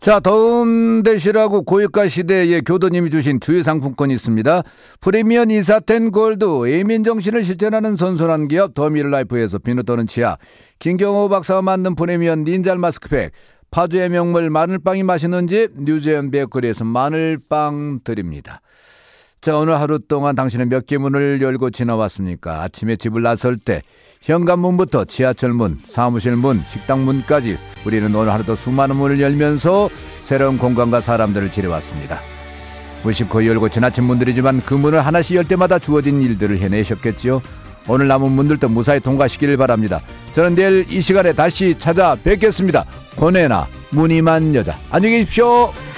자, 더운 대시라고 고유가 시대에 교도님이 주신 주요 상품권이 있습니다. 프리미엄 이사텐 골드, 에이민정신을 실천하는 선선한 기업 더미르라이프에서 비누 또는 치약, 김경호 박사가 만든 프리미엄 닌자 마스크팩, 파주의 명물 마늘빵이 맛있는 집 뉴제온 베이커리에서 마늘빵 드립니다. 자, 오늘 하루 동안 당신은 몇 개 문을 열고 지나왔습니까? 아침에 집을 나설 때 현관문부터 지하철 문, 사무실 문, 식당 문까지 우리는 오늘 하루도 수많은 문을 열면서 새로운 공간과 사람들을 지려왔습니다. 무심코 열고 지나친 문들이지만 그 문을 하나씩 열 때마다 주어진 일들을 해내셨겠지요. 오늘 남은 문들도 무사히 통과시키길 바랍니다. 저는 내일 이 시간에 다시 찾아뵙겠습니다. 권혜나 무늬만 여자, 안녕히 계십시오.